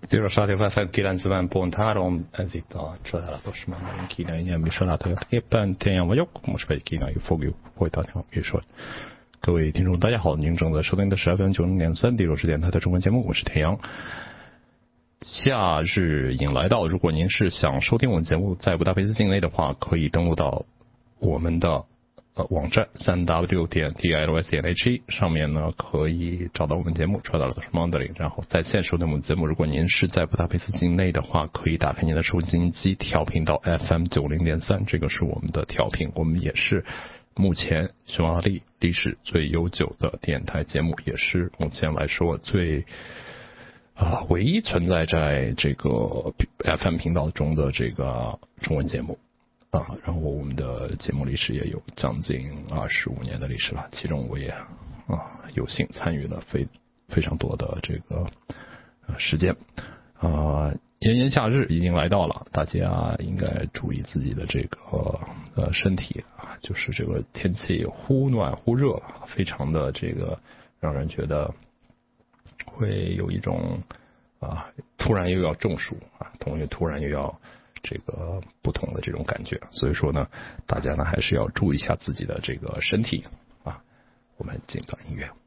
Tiedosradio FM 90.3, ez itt a Csodálatos Mandarin kínai nyelvműsorát. Éppen Tényen vagyok, most pedig kínai fogjuk folytatni a műsort. 各位听众，大家好，您正在收听的是 FM 90.3第六十电台的中文节目，我是田阳。夏日已经来到，如果您是想收听我们节目在布达佩斯境内的话，可以登录到我们的网站 3w.dls.he 上面呢，可以找到我们节目传到了Mandarin，然后在线收听我们节目。如果您是在布达佩斯境内的话，可以打开您的收音机调频到 FM 90.3，这个是我们的调频。我们也是目前匈牙利历史最悠久的电台节目，也是目前来说最唯一存在在这个 FM 频道中的这个中文节目。然后我们的节目历史也有将近25年的历史了，其中我也有幸参与了非常多的这个时间。炎炎夏日已经来到了，大家应该注意自己的这个身体就是这个天气忽暖忽热，非常的这个让人觉得会有一种突然又要中暑同学突然又要这个不同的这种感觉，所以说呢，大家呢还是要注意一下自己的这个身体我们进段音乐。